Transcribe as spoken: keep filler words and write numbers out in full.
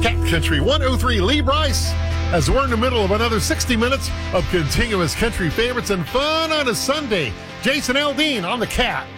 Cat Country one oh three Lee Bryce, as we're in the middle of another sixty minutes of continuous country favorites and fun on a Sunday. Jason Aldean on the Cat.